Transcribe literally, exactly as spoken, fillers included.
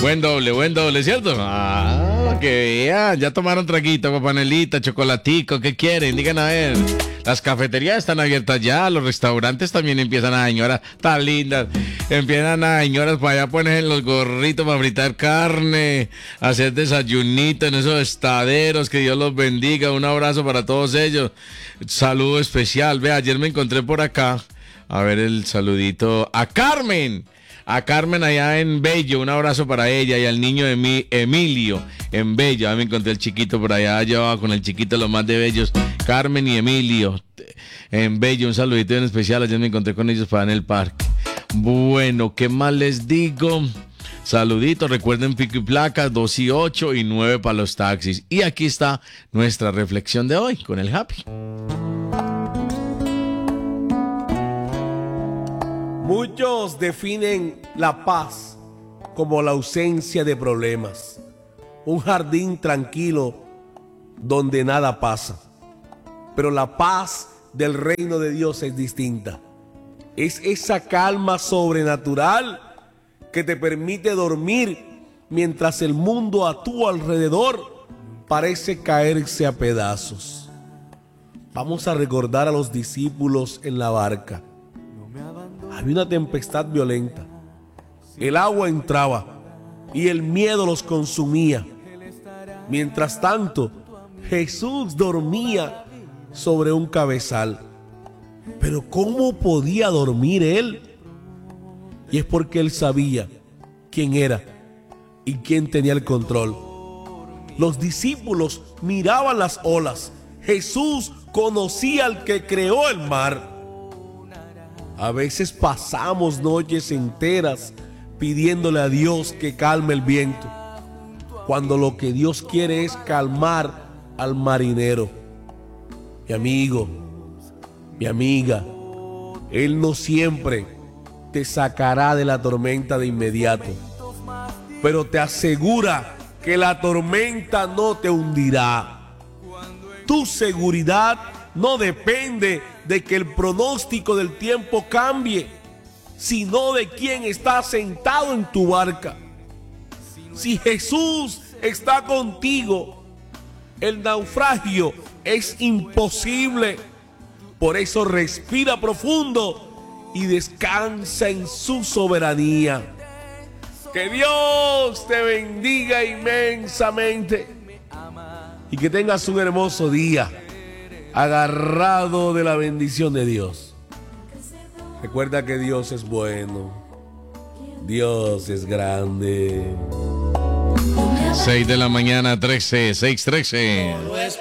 Buen doble, buen doble, ¿cierto? Ah, que vean, ya tomaron traguito, papanelita, chocolatico, ¿qué quieren? Digan a ver. Las cafeterías están abiertas ya, los restaurantes también empiezan a señoras tan lindas. Empiezan a señoras para allá poner los gorritos para fritar carne, hacer desayunito en esos estaderos, que Dios los bendiga. Un abrazo para todos ellos. Saludo especial. Ve, ayer me encontré por acá. A ver el saludito a Carmen. A Carmen allá en Bello, un abrazo para ella y al niño Emi- Emilio en Bello. Ah, me encontré el chiquito por allá, yo con el chiquito los más de bellos, Carmen y Emilio en Bello, un saludito en especial. Ayer me encontré con ellos para en el parque. Bueno, ¿qué más les digo? Saluditos, recuerden pico y placa, dos y ocho y nueve para los taxis. Y aquí está nuestra reflexión de hoy con el Happy. Muchos definen la paz como la ausencia de problemas, un jardín tranquilo donde nada pasa. Pero la paz del reino de Dios es distinta. Es esa calma sobrenatural que te permite dormir mientras el mundo a tu alrededor parece caerse a pedazos. Vamos a recordar a los discípulos en la barca. Había una tempestad violenta. El agua entraba y el miedo los consumía. Mientras tanto, Jesús dormía sobre un cabezal. Pero ¿cómo podía dormir él? Y es porque él sabía quién era y quién tenía el control. Los discípulos miraban las olas. Jesús conocía al que creó el mar. A veces pasamos noches enteras pidiéndole a Dios que calme el viento, cuando lo que Dios quiere es calmar al marinero. Mi amigo, mi amiga, Él no siempre te sacará de la tormenta de inmediato, pero te asegura que la tormenta no te hundirá. Tu seguridad no depende de que el pronóstico del tiempo cambie, sino de quién está sentado en tu barca. Si Jesús está contigo, el naufragio es imposible. Por eso respira profundo y descansa en su soberanía. Que Dios te bendiga inmensamente y que tengas un hermoso día, agarrado de la bendición de Dios. Recuerda que Dios es bueno, Dios es grande. seis de la mañana, trece, seis trece.